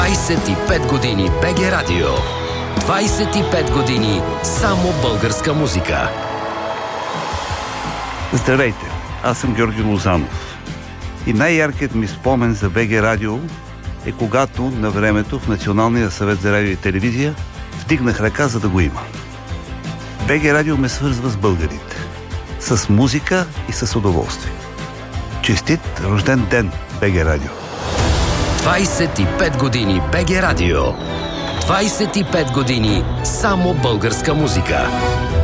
25 години БГ Радио. 25 години само българска музика. Здравейте, аз съм Георги Лозанов. И най-яркият ми спомен за БГ Радио е когато на времето в Националния съвет за радио и телевизия вдигнах ръка, за да го има. БГ Радио ме свързва с българите. С музика и с удоволствие. Честит рожден ден, БГ Радио! 25 години БГ Радио. 25 години само българска музика.